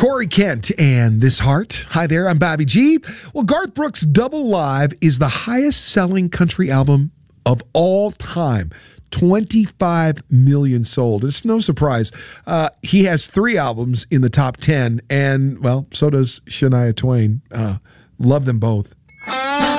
Corey Kent and This Heart. Hi there, I'm Bobby G. Well, Garth Brooks' Double Live is the highest selling country album of all time. 25 million sold. It's no surprise. He has 3 albums in the top 10, and, well, so does Shania Twain. Love them both.